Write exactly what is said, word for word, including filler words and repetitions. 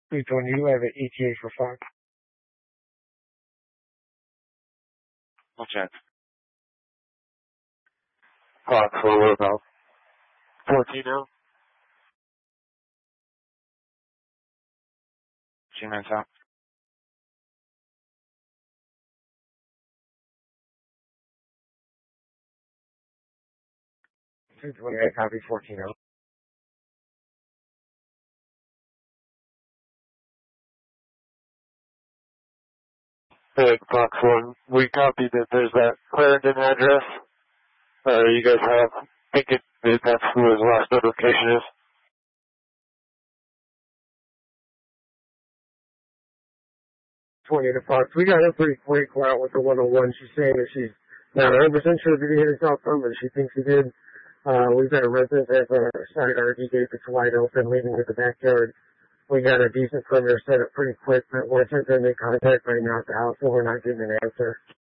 three twenty, you have an E T A for Fox. What's that? Fox, what about? fourteen now? Two minutes out. two twenty-eight, copy fourteen out. Hey, Fox one, we copied that there's that Clarendon address. Uh, you guys have, think it, that's who his last notification is. twenty to Fox. We got her pretty quick out with the one oh one. She's saying that she's not one hundred percent sure that he hit his cell phone, but she thinks he did. Uh, we've got a resident that has a side R D gate that's wide open leading to the backyard. We got a decent perimeter set up pretty quick, but we're attempting to make contact right now at the house, and we're not getting an answer.